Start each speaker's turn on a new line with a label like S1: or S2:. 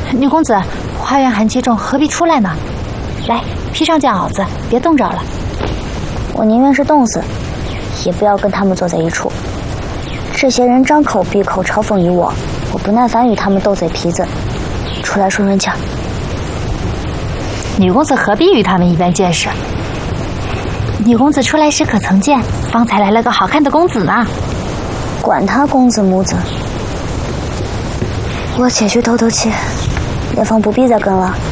S1: 女公子，花园寒气重，何必出来呢？来，披上件袄子，别冻着了。
S2: 我宁愿是冻死，也不要跟他们坐在一处。这些人张口闭口嘲讽于我，我不耐烦与他们斗嘴皮子，出来顺顺气儿。
S1: 女公子何必与他们一般见识？女公子出来时可曾见，方才来了个好看的公子呢。
S2: 管他公子母子，我且去透透气，也方不必再跟了。